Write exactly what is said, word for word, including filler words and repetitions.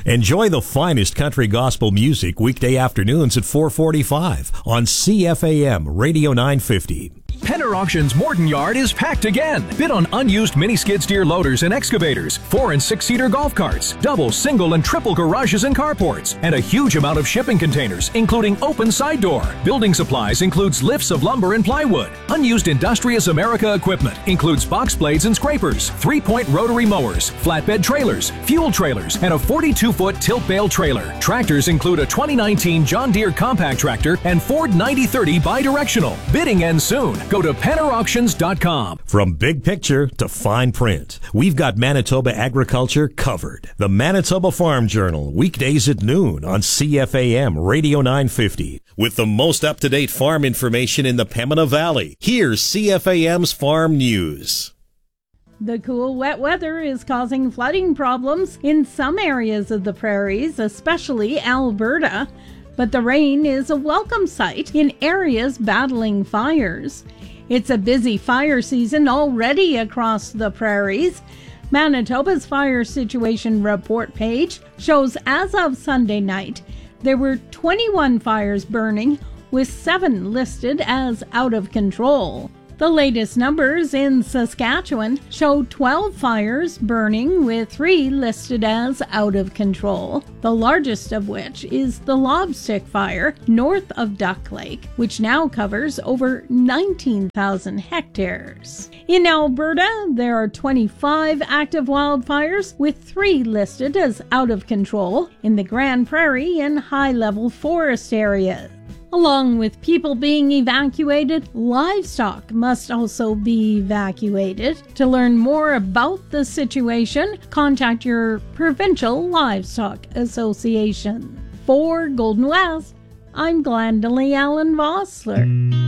Enjoy the finest country gospel music weekday afternoons at four forty-five on C F A M Radio nine fifty. Penner Auctions Morton Yard is packed again. Bid on unused mini skid steer loaders and excavators, four and six seater golf carts, double, single, and triple garages and carports, and a huge amount of shipping containers, including open side door. Building supplies includes lifts of lumber and plywood. Unused Industrious America equipment includes box blades and scrapers, three-point rotary mowers, flatbed trailers, fuel trailers, and a forty-two foot tilt bale trailer. Tractors include a twenty nineteen John Deere compact tractor and Ford ninety thirty bidirectional. Bidding ends soon. Go to penner auctions dot com. From big picture to fine print, we've got Manitoba agriculture covered. The Manitoba Farm Journal, weekdays at noon on C F A M Radio nine fifty. With the most up-to-date farm information in the Pembina Valley, here's C F A M's Farm News. The cool, wet weather is causing flooding problems in some areas of the prairies, especially Alberta. But the rain is a welcome sight in areas battling fires. It's a busy fire season already across the prairies. Manitoba's fire situation report page shows as of Sunday night, there were twenty-one fires burning, with seven listed as out of control. The latest numbers in Saskatchewan show twelve fires burning, with three listed as out of control, the largest of which is the Lobstick Fire north of Duck Lake, which now covers over nineteen thousand hectares. In Alberta, there are twenty-five active wildfires, with three listed as out of control in the Grand Prairie and high-level forest areas. Along with people being evacuated, livestock must also be evacuated. To learn more about the situation, contact your provincial livestock association. For Golden West, I'm Glendalee Allen Vossler.